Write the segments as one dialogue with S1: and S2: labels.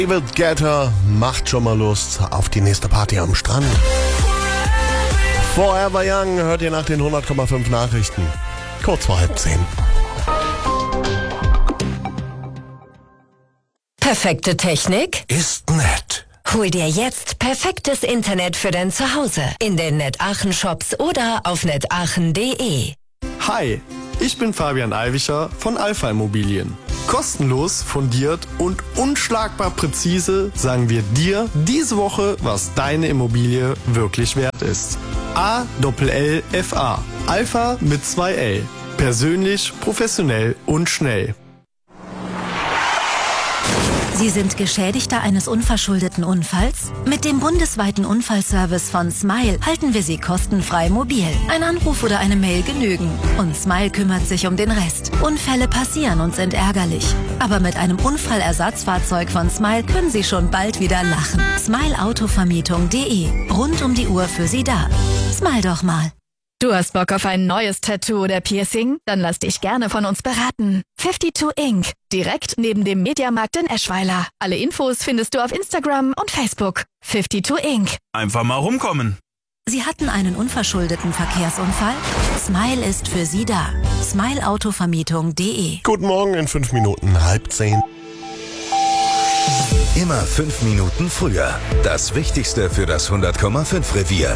S1: David Guetta macht schon mal Lust auf die nächste Party am Strand. Forever Young hört ihr nach den 100,5 Nachrichten. Kurz vor 9:30.
S2: Perfekte Technik?
S3: Ist nett.
S2: Hol dir jetzt perfektes Internet für dein Zuhause in den NetAchen Shops oder auf netachen.de.
S4: Hi, ich bin Fabian Alwischer von Alpha Immobilien. Kostenlos, fundiert und unschlagbar präzise sagen wir dir diese Woche, was deine Immobilie wirklich wert ist. ALLFA. Alpha mit 2 L. Persönlich, professionell und schnell.
S5: Sie sind Geschädigter eines unverschuldeten Unfalls? Mit dem bundesweiten Unfallservice von Smile halten wir Sie kostenfrei mobil. Ein Anruf oder eine Mail genügen. Und Smile kümmert sich um den Rest. Unfälle passieren und sind ärgerlich. Aber mit einem Unfallersatzfahrzeug von Smile können Sie schon bald wieder lachen. Smileautovermietung.de. Rund um die Uhr für Sie da. Smile doch mal.
S6: Du hast Bock auf ein neues Tattoo oder Piercing? Dann lass dich gerne von uns beraten. 52 Ink. Direkt neben dem Mediamarkt in Eschweiler. Alle Infos findest du auf Instagram und Facebook. 52 Ink.
S3: Einfach mal rumkommen.
S5: Sie hatten einen unverschuldeten Verkehrsunfall? Smile ist für Sie da. Smileautovermietung.de.
S1: Guten Morgen in 5 Minuten, 9:30.
S3: Immer 5 Minuten früher. Das Wichtigste für das 100,5 Revier.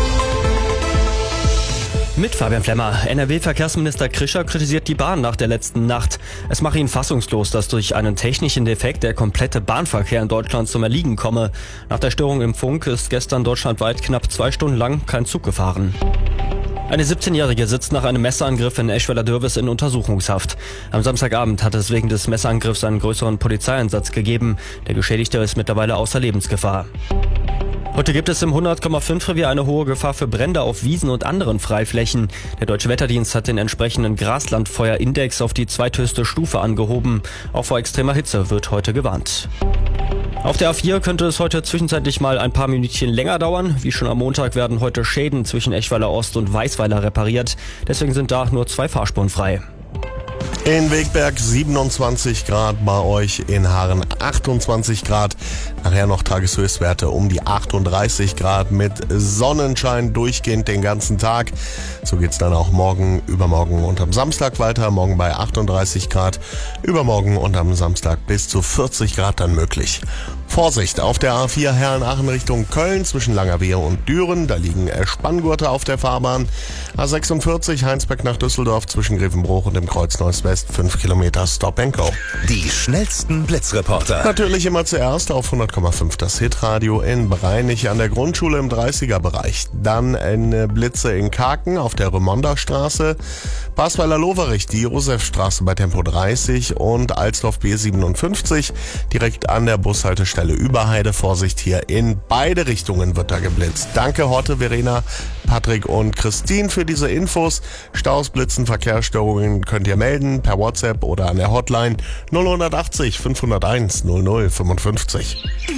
S7: Mit Fabian Flemmer. NRW-Verkehrsminister Krischer kritisiert die Bahn nach der letzten Nacht. Es mache ihn fassungslos, dass durch einen technischen Defekt der komplette Bahnverkehr in Deutschland zum Erliegen komme. Nach der Störung im Funk ist gestern deutschlandweit knapp 2 Stunden lang kein Zug gefahren. Eine 17-Jährige sitzt nach einem Messerangriff in Eschweiler-Dürwes in Untersuchungshaft. Am Samstagabend hat es wegen des Messerangriffs einen größeren Polizeieinsatz gegeben. Der Geschädigte ist mittlerweile außer Lebensgefahr. Heute gibt es im 100,5 Revier eine hohe Gefahr für Brände auf Wiesen und anderen Freiflächen. Der Deutsche Wetterdienst hat den entsprechenden Graslandfeuerindex auf die zweithöchste Stufe angehoben. Auch vor extremer Hitze wird heute gewarnt. Auf der A4 könnte es heute zwischenzeitlich mal ein paar Minütchen länger dauern. Wie schon am Montag werden heute Schäden zwischen Eschweiler Ost und Weißweiler repariert. Deswegen sind da nur 2 Fahrspuren frei.
S1: In Wegberg 27 Grad, bei euch in Haaren 28 Grad. Nachher noch Tageshöchstwerte um die 38 Grad mit Sonnenschein durchgehend den ganzen Tag. So geht's dann auch morgen, übermorgen und am Samstag weiter. Morgen bei 38 Grad, übermorgen und am Samstag bis zu 40 Grad dann möglich. Vorsicht auf der A4 Herren-Aachen Richtung Köln zwischen Langerwehe und Düren. Da liegen Spanngurte auf der Fahrbahn. A46 Heinsberg nach Düsseldorf zwischen Grevenbruch und dem Kreuz Neuss-West 5 Kilometer Stop and Go.
S3: Die schnellsten Blitzreporter.
S1: Natürlich immer zuerst auf 100,5 das Hitradio in Breinig an der Grundschule im 30er-Bereich. Dann in Blitze in Kaken auf der Remonderstraße, Basweiler-Loverich, die Josefstraße bei Tempo 30 und Alsdorf B57 direkt an der Bushaltestelle Überheide. Vorsicht, hier in beide Richtungen wird da geblitzt. Danke Horte, Verena, Patrick und Christine für diese Infos. Staus, Blitzen, Verkehrsstörungen könnt ihr melden per WhatsApp oder an der Hotline 0180 501 0055.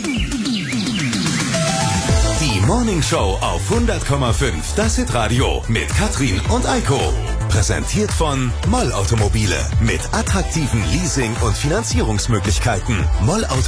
S3: Die Morning Show auf 100,5 das Hitradio mit Katrin und Eiko. Präsentiert von Moll Automobile mit attraktiven Leasing- und Finanzierungsmöglichkeiten. Moll